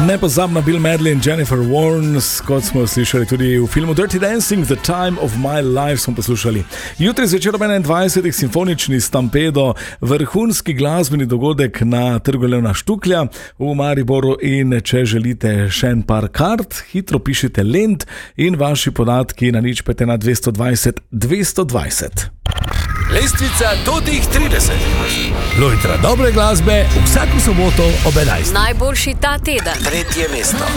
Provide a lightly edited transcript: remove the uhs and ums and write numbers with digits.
Nepozabna Bill Medley in Jennifer Warnes, kot smo slišali tudi v filmu Dirty Dancing, The Time of My Life smo poslušali. Jutri zvečer ob 21. simfonični Stampedo, vrhunski glasbeni dogodek na Trgu Levna Štuklja v Mariboru, in če želite še en par kart, hitro pišite Lent in vaši podatki na 051 220 220. Lestvica do teh 30. Lojtra dobre glasbe vsako soboto ob 11. Najboljši ta teden. 3. mesto.